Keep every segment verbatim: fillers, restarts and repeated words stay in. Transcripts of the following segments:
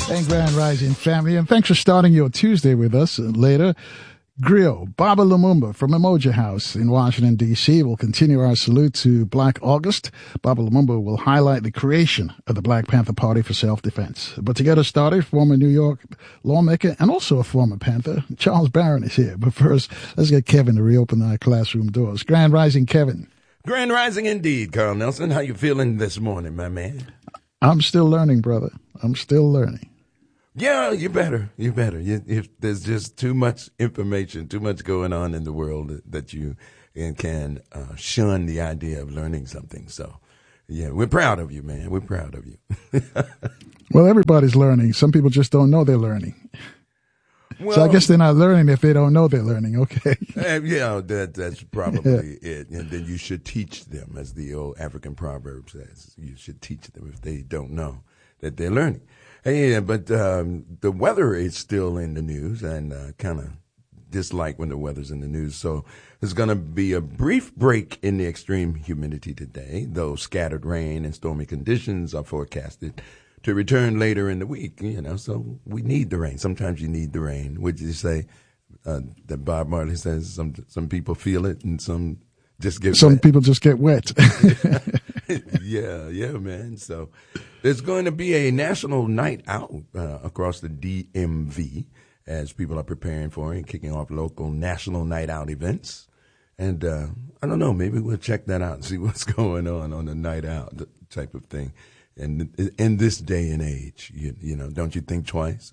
And Grand Rising family, and thanks for starting your Tuesday with us. Later, Grill, Baba Lumumba from Emoji House in Washington, D C will continue our salute to Black August. Baba Lumumba will highlight the creation of the Black Panther Party for self-defense. But to get us started, former New York lawmaker and also a former Panther, Charles Barron is here. But first, let's get Kevin to reopen our classroom doors. Grand Rising, Kevin. Grand Rising indeed, Carl Nelson. How you feeling this morning, my man? I'm still learning, brother. I'm still learning. Yeah, you better. You better. You, if there's just too much information, too much going on in the world that you can uh, shun the idea of learning something. So, yeah, we're proud of you, man. We're proud of you. Well, everybody's learning. Some people just don't know they're learning. Well, so I guess they're not learning if they don't know they're learning. Okay. Uh, yeah, that, that's probably yeah. it. And then you should teach them, as the old African proverb says. You should teach them if they don't know that they're learning. Yeah, but um, the weather is still in the news, and uh, kind of dislike when the weather's in the news. So there's going to be a brief break in the extreme humidity today, though scattered rain and stormy conditions are forecasted to return later in the week. You know, so we need the rain. Sometimes you need the rain. Would you say uh, that Bob Marley says some some people feel it and some just get some wet. people just get wet. yeah, yeah, man. So there's going to be a national night out uh, across the D M V as people are preparing for and kicking off local national night out events. And uh, I don't know, maybe we'll check that out and see what's going on on the night out type of thing. And in this day and age, you, you know, don't you think twice?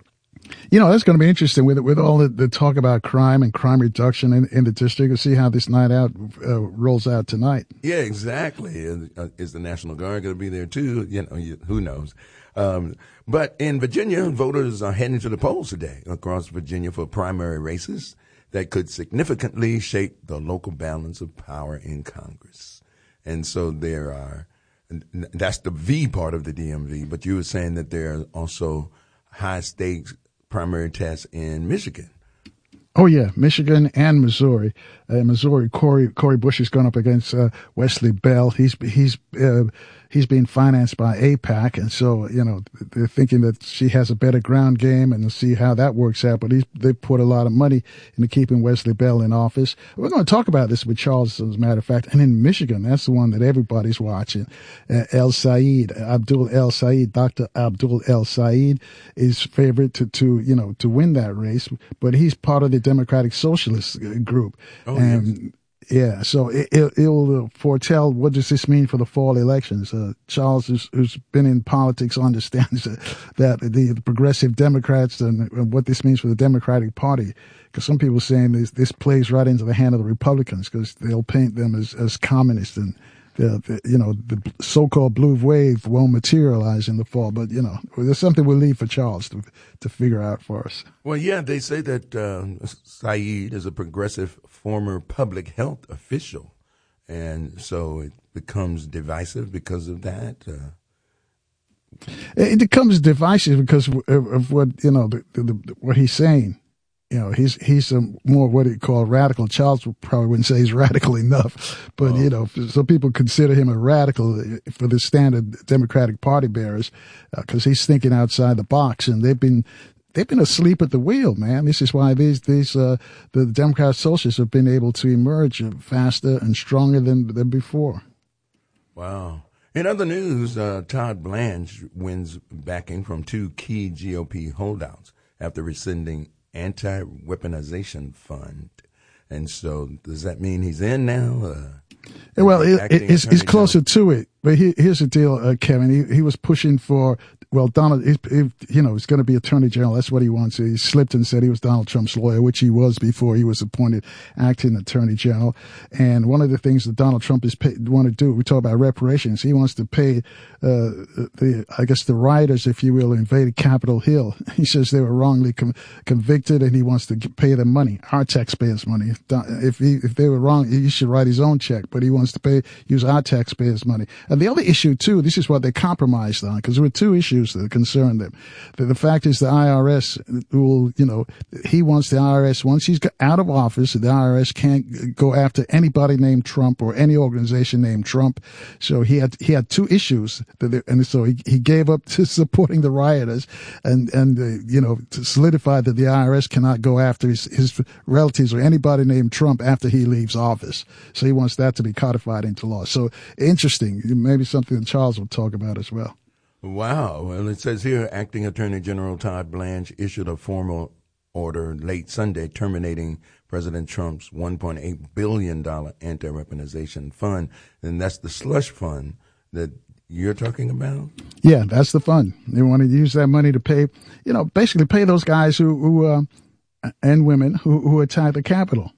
You know, that's going to be interesting with with all the, the talk about crime and crime reduction in, in the district. We'll see how this night out uh, rolls out tonight. Yeah, exactly. Uh, is the National Guard going to be there too? You know, you, who knows? Um, but in Virginia, voters are heading to the polls today across Virginia for primary races that could significantly shape the local balance of power in Congress. And so there are, that's the V part of the D M V, but you were saying that there are also high stakes primary tests in Michigan. Oh, yeah, Michigan and Missouri. Uh, Missouri, Corey Corey Bush is going up against uh, Wesley Bell. He's he's uh, he's being financed by AIPAC, and so you know they're thinking that she has a better ground game, and to see how that works out. But he's, they put a lot of money into keeping Wesley Bell in office. We're going to talk about this with Charles, as a matter of fact. And in Michigan, that's the one that everybody's watching. Uh, El Said, Abdul El Said, Doctor Abdul El Said is favored to to you know to win that race, but he's part of the Democratic Socialist group. Oh, and yes. Yeah, so it, it, it will foretell what does this mean for the fall elections. Uh, Charles, who's, who's been in politics, understands that, that the, the progressive Democrats and, and what this means for the Democratic Party. Because some people are saying this, this plays right into the hand of the Republicans because they'll paint them as, as communists and The, the, you know, the so-called blue wave won't materialize in the fall, but, you know, there's something we'll leave for Charles to to figure out for us. Well, yeah, they say that uh, Said is a progressive former public health official, and so it becomes divisive because of that. Uh, it becomes divisive because of, of what, you know, the, the, the, what he's saying. You know, he's he's a more what he call radical. Charles probably wouldn't say he's radical enough, but, oh. you know, some people consider him a radical for the standard Democratic Party bearers because uh, he's thinking outside the box, and they've been they've been asleep at the wheel, man. This is why these these uh, the Democrat socialists have been able to emerge faster and stronger than than before. Wow. In other news, uh, Todd Blanche wins backing from two key G O P holdouts after rescinding anti-weaponization fund. And so does that mean he's in now? Uh, well, it, it's, it's closer to it. But he, here's the deal, uh, Kevin. He, he was pushing for, well, Donald, he, he, you know, he's going to be attorney general. That's what he wants. He slipped and said he was Donald Trump's lawyer, which he was before he was appointed acting attorney general. And one of the things that Donald Trump is pay, want to do, we talk about reparations. He wants to pay, uh, the, I guess the rioters, if you will, who invaded Capitol Hill. He says they were wrongly com- convicted, and he wants to pay them money, our taxpayers' money. If, if he, if they were wrong, he should write his own check, but he wants to pay, use our taxpayers' money. And the other issue too, this is what they compromised on, because there were two issues. issues that concern them. The, the fact is the I R S will, you know, he wants the I R S, once he's out of office, the I R S can't go after anybody named Trump or any organization named Trump. So he had, he had two issues that they, and so he, he gave up to supporting the rioters and, and, uh, you know, to solidify that the I R S cannot go after his, his relatives or anybody named Trump after he leaves office. So he wants that to be codified into law. So interesting. Maybe something that Charles will talk about as well. Wow. Well, it says here, Acting Attorney General Todd Blanche issued a formal order late Sunday terminating President Trump's one point eight billion dollars anti-weaponization fund. And that's the slush fund that you're talking about? Yeah, that's the fund. They want to use that money to pay, you know, basically pay those guys who, who uh, and women who, who attacked the Capitol.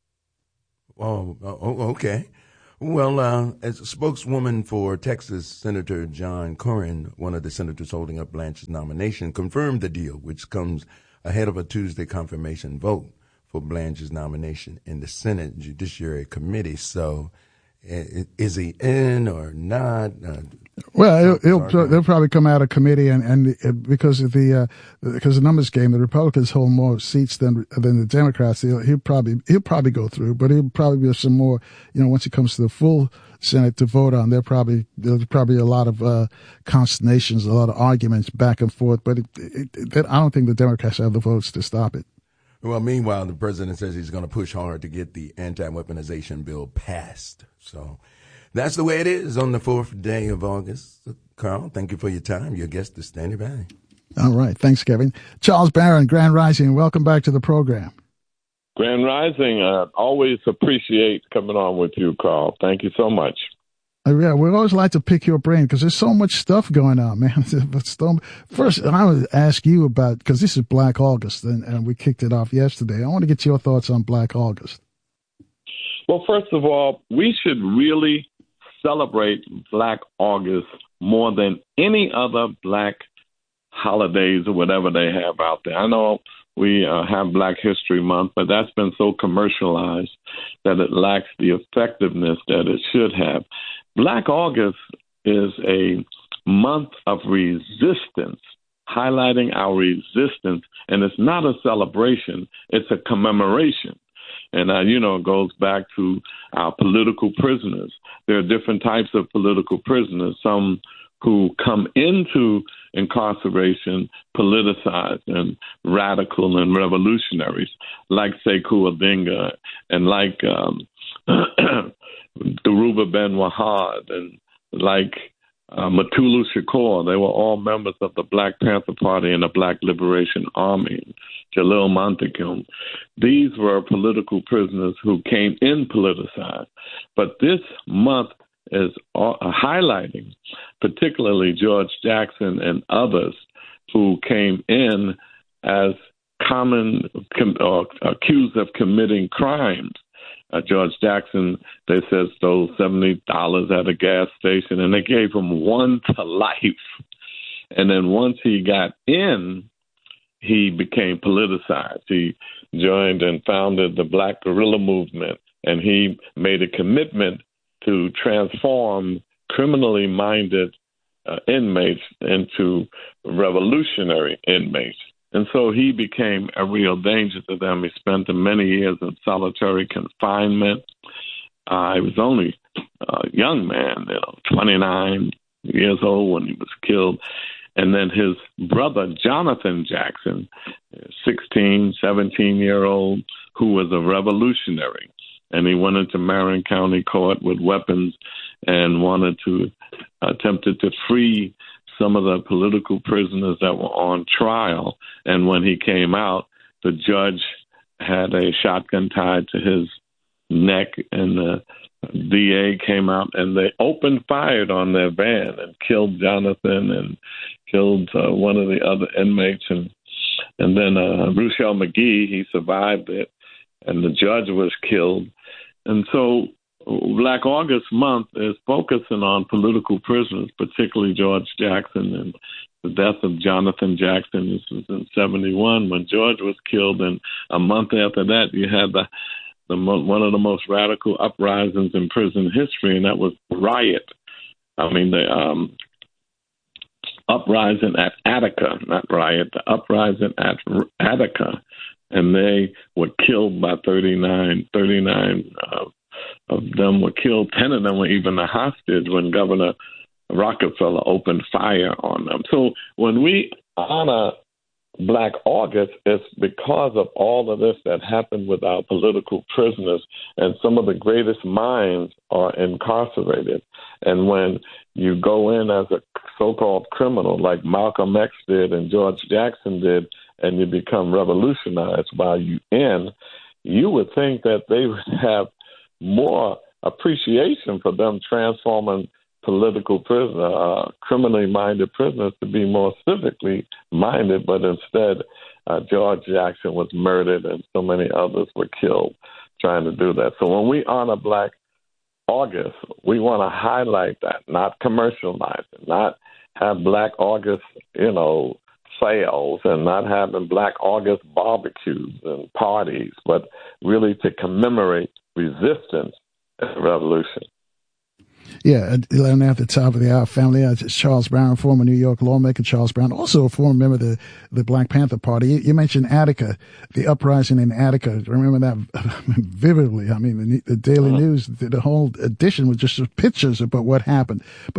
Oh, oh okay. Well, uh, as a spokeswoman for Texas, Senator John Cornyn, one of the senators holding up Blanche's nomination, confirmed the deal, which comes ahead of a Tuesday confirmation vote for Blanche's nomination in the Senate Judiciary Committee. So uh, is he in or not? Uh, Well, it'll, it'll, they'll probably come out of committee, and, and because of the uh, because the numbers game, the Republicans hold more seats than than the Democrats. He'll, he'll probably he'll probably go through, but he'll probably be some more. You know, once it comes to the full Senate to vote on, there probably there's probably a lot of uh, consternations, a lot of arguments back and forth. But it, it, it, I don't think the Democrats have the votes to stop it. Well, meanwhile, the president says he's going to push hard to get the anti-weaponization bill passed. So. That's the way it is on the fourth day of August. Carl, thank you for your time. Your guest is standing by. All right. Thanks, Kevin. Charles Barron, Grand Rising, welcome back to the program. Grand Rising, I always appreciate coming on with you, Carl. Thank you so much. Uh, yeah, we always like to pick your brain because there's so much stuff going on, man. First, I would ask you about, because this is Black August, and, and we kicked it off yesterday. I want to get your thoughts on Black August. Well, first of all, we should really celebrate Black August more than any other Black holidays or whatever they have out there. I know we uh, have Black History Month, but that's been so commercialized that it lacks the effectiveness that it should have. Black August is a month of resistance, highlighting our resistance, and it's not a celebration, it's a commemoration. And, uh, you know, it goes back to our political prisoners. There are different types of political prisoners, some who come into incarceration politicized and radical and revolutionaries, like Sekou Odinga and like um, Dhoruba Ben Wahad and like uh, Mutulu Shakur. They were all members of the Black Panther Party and the Black Liberation Army. Jalil Montecume. These were political prisoners who came in politicized. But this month is uh, highlighting particularly George Jackson and others who came in as common com- or accused of committing crimes. Uh, George Jackson, they said, stole seventy dollars at a gas station, and they gave him one to life. And then once he got in, he became politicized. He joined and founded the Black Guerrilla Movement, and he made a commitment to transform criminally minded uh, inmates into revolutionary inmates. And so he became a real danger to them. He spent many years in solitary confinement. Uh, he was only a young man, you know, twenty-nine years old when he was killed. And then his brother, Jonathan Jackson, sixteen, seventeen-year-old, who was a revolutionary. And he went into Marion County Court with weapons and wanted to, attempted to free some of the political prisoners that were on trial. And when he came out, the judge had a shotgun tied to his neck, and the D A came out and they opened fired on their van and killed Jonathan and killed uh, one of the other inmates. And and then uh, Ruchell McGee, he survived it, and the judge was killed. And so Black August Month is focusing on political prisoners, particularly George Jackson, and the death of Jonathan Jackson. This was in seventy-one when George was killed, and a month after that you had the, the one of the most radical uprisings in prison history, and that was Riot. I mean, the um, uprising at Attica, not riot, the uprising at Attica, and they were killed by thirty-nine, thirty-nine uh, of them were killed. ten of them were even a hostage when Governor Rockefeller opened fire on them. So when we honor Black August, it's because of all of this that happened with our political prisoners, and some of the greatest minds are incarcerated. And when you go in as a so-called criminal like Malcolm X did and George Jackson did, and you become revolutionized while you in, you would think that they would have more appreciation for them transforming political prisoner, uh, criminally minded prisoners to be more civically minded, but instead uh, George Jackson was murdered and so many others were killed trying to do that. So when we honor Black August, we want to highlight that, not commercialize it, not have Black August, you know, sales and not having Black August barbecues and parties, but really to commemorate resistance and revolution. Yeah, and at the top of the hour, family, uh, Charles Brown, former New York lawmaker Charles Brown, also a former member of the, the Black Panther Party. You, you mentioned Attica, the uprising in Attica. I remember that vividly. I mean, the, the Daily News, the, the whole edition was just pictures about what happened. But